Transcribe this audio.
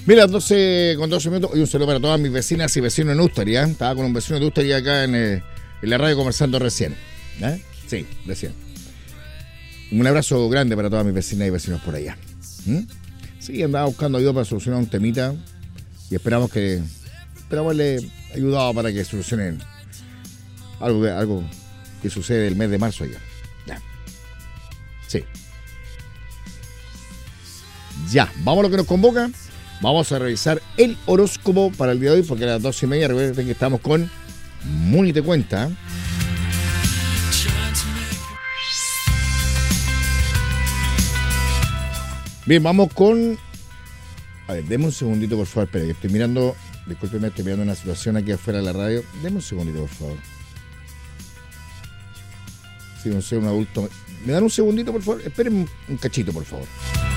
Mira, 12 con 12 minutos. Y un saludo para todas mis vecinas y vecinos en Ustari. Estaba con un vecino de Ustari acá en la radio conversando recién. Sí, recién. Un abrazo grande para todas mis vecinas y vecinos por allá. Sí, andaba buscando ayuda para solucionar un temita. Y esperamos haberle ayudado para que solucionen algo que sucede el mes de marzo allá. Ya. Sí. Ya, vamos a lo que nos convoca. Vamos a revisar el horóscopo para el día de hoy, porque a las 12:30 recuerden que estamos con Muni Te Cuenta. Bien, vamos con... A ver, deme un segundito, por favor. Espera, que estoy mirando... Discúlpeme, estoy mirando una situación aquí afuera de la radio. Deme un segundito, por favor. Sí, no sé, un adulto... ¿Me dan un segundito, por favor? Esperen un cachito, por favor.